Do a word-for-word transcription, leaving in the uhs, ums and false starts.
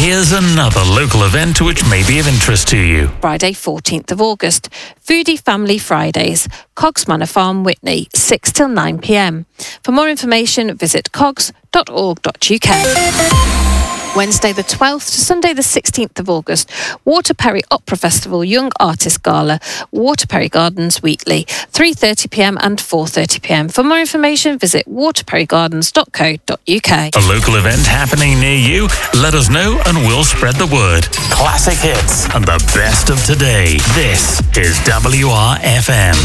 Here's another local event which may be of interest to you. Friday, fourteenth of August, Foodie Family Fridays, Cogs Manor Farm, Witney, six till nine p m. For more information, visit cogs dot org dot u k. Wednesday the twelfth to Sunday the sixteenth of August, Waterperry Opera Festival Young Artist Gala, Waterperry Gardens, Wheatley, three thirty p m and four thirty p m. For more information, visit waterperry gardens dot co dot u k. A local event happening near you? Let us know and we'll spread the word. Classic hits and the best of today. This is W R F M.